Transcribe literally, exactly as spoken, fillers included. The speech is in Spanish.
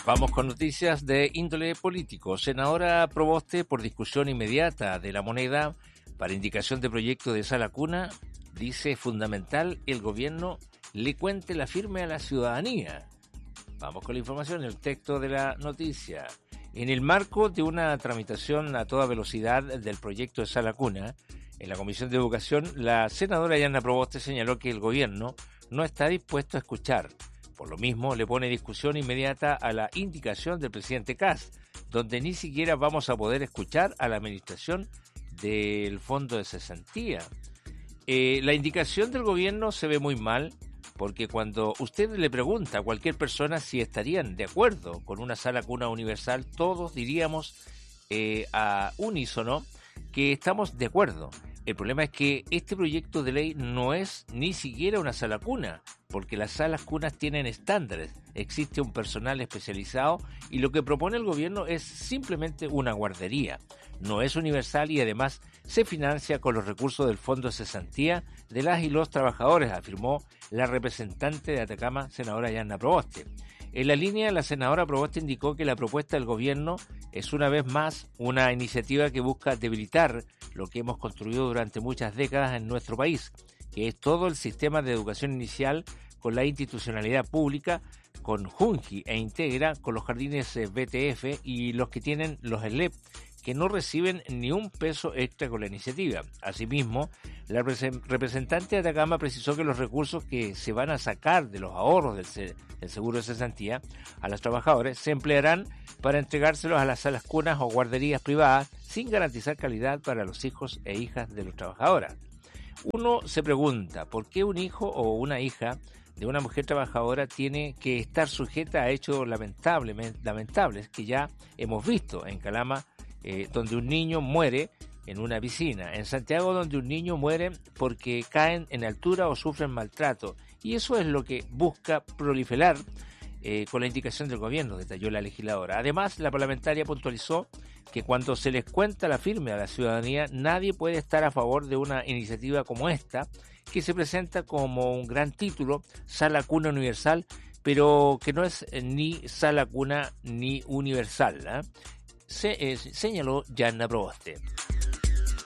Vamos con noticias de índole político. Senadora Proboste, por discusión inmediata de la moneda para indicación de proyecto de sala cuna, dice fundamental el gobierno le cuente la firme a la ciudadanía. Vamos con la información, el texto de la noticia. En el marco de una tramitación a toda velocidad del proyecto de sala cuna, en la Comisión de Educación, la senadora Yanna Proboste señaló que el gobierno no está dispuesto a escuchar. Por lo mismo, le pone discusión inmediata a la indicación del presidente Kast, donde ni siquiera vamos a poder escuchar a la administración del Fondo de Cesantía. Eh, la indicación del gobierno se ve muy mal, porque cuando usted le pregunta a cualquier persona si estarían de acuerdo con una sala cuna universal, todos diríamos eh, a unísono que estamos de acuerdo. El problema es que este proyecto de ley no es ni siquiera una sala cuna, porque las salas cunas tienen estándares, existe un personal especializado y lo que propone el gobierno es simplemente una guardería. No es universal y además se financia con los recursos del Fondo de Cesantía de las y los trabajadores, afirmó la representante de Atacama, senadora Yanna Proboste. En la línea, la senadora Proboste indicó que la propuesta del gobierno es una vez más una iniciativa que busca debilitar lo que hemos construido durante muchas décadas en nuestro país, que es todo el sistema de educación inicial con la institucionalidad pública, con Junji e Integra, con los jardines B T F y los que tienen los L E P, que no reciben ni un peso extra con la iniciativa. Asimismo, la representante de Atacama precisó que los recursos que se van a sacar de los ahorros del, del seguro de cesantía a los trabajadores se emplearán para entregárselos a las salas cunas o guarderías privadas sin garantizar calidad para los hijos e hijas de los trabajadores. Uno se pregunta, ¿por qué un hijo o una hija de una mujer trabajadora tiene que estar sujeta a hechos lamentables, lamentables que ya hemos visto en Calama, eh, donde un niño muere en una piscina, en Santiago donde un niño muere porque caen en altura o sufren maltrato, y eso es lo que busca proliferar eh, con la indicación del gobierno, detalló la legisladora. Además, la parlamentaria puntualizó que cuando se les cuenta la firme a la ciudadanía, nadie puede estar a favor de una iniciativa como esta, que se presenta como un gran título, Sala Cuna Universal, pero que no es ni sala cuna ni universal, ¿eh? Se, eh, señaló Yanna Proboste.